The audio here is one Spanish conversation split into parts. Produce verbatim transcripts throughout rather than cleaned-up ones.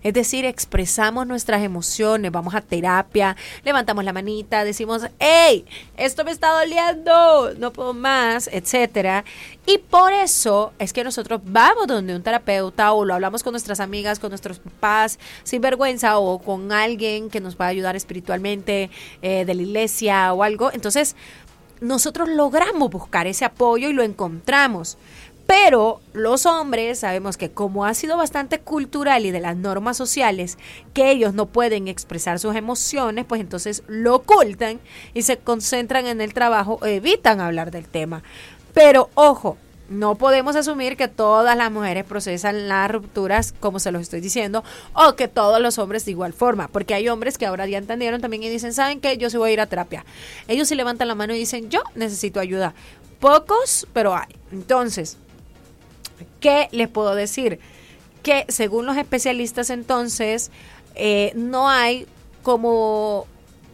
Es decir, expresamos nuestras emociones, vamos a terapia, levantamos la manita, decimos, hey, esto me está doliendo, no puedo más, etcétera. Y por eso es que nosotros vamos donde un terapeuta o lo hablamos con nuestras amigas, con nuestros papás, sin vergüenza, o con alguien que nos va a ayudar espiritualmente eh, de la iglesia o algo. Entonces, nosotros logramos buscar ese apoyo y lo encontramos. Pero los hombres sabemos que como ha sido bastante cultural y de las normas sociales que ellos no pueden expresar sus emociones, pues entonces lo ocultan y se concentran en el trabajo, evitan hablar del tema. Pero ojo, no podemos asumir que todas las mujeres procesan las rupturas como se los estoy diciendo, o que todos los hombres de igual forma, porque hay hombres que ahora ya entendieron también y dicen, ¿saben qué? Yo sí voy a ir a terapia. Ellos sí levantan la mano y dicen, yo necesito ayuda. Pocos, pero hay. Entonces, ¿qué les puedo decir? Que según los especialistas entonces, eh, no hay como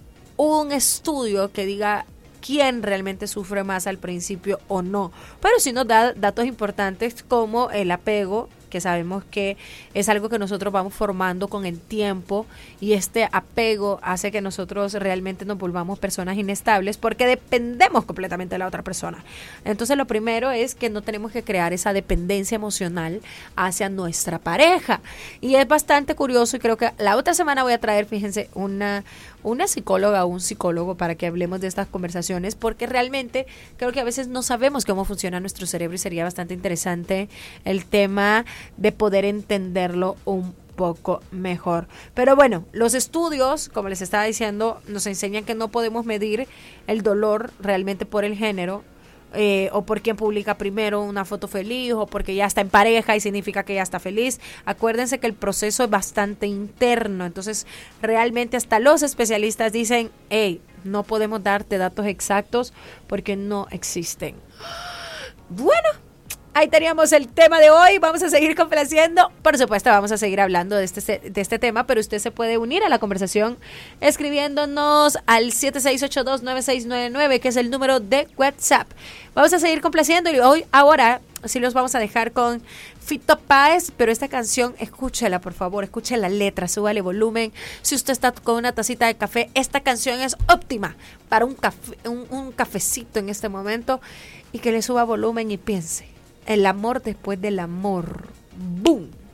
un estudio que diga quién realmente sufre más al principio o no, pero sí nos da datos importantes como el apego, que sabemos que es algo que nosotros vamos formando con el tiempo, y este apego hace que nosotros realmente nos volvamos personas inestables porque dependemos completamente de la otra persona. Entonces lo primero es que no tenemos que crear esa dependencia emocional hacia nuestra pareja, y es bastante curioso, y creo que la otra semana voy a traer, fíjense, una una psicóloga o un psicólogo para que hablemos de estas conversaciones, porque realmente creo que a veces no sabemos cómo funciona nuestro cerebro y sería bastante interesante el tema de poder entenderlo un poco mejor. Pero bueno, los estudios, como les estaba diciendo, nos enseñan que no podemos medir el dolor realmente por el género, Eh, o por quien publica primero una foto feliz, o porque ya está en pareja y significa que ya está feliz. Acuérdense que el proceso es bastante interno, entonces realmente hasta los especialistas dicen, hey, no podemos darte datos exactos porque no existen. Bueno, ahí teníamos el tema de hoy. Vamos a seguir complaciendo. Por supuesto, vamos a seguir hablando de este, de este tema, pero usted se puede unir a la conversación escribiéndonos al siete seis ocho dos nueve seis nueve nueve, que es el número de WhatsApp. Vamos a seguir complaciendo y hoy, ahora, sí los vamos a dejar con Fito Páez, pero esta canción, escúchela, por favor, escuche la letra, súbale volumen. Si usted está con una tacita de café, esta canción es óptima para un, café, un, un cafecito en este momento, y que le suba volumen y piense. El amor después del amor. ¡Boom!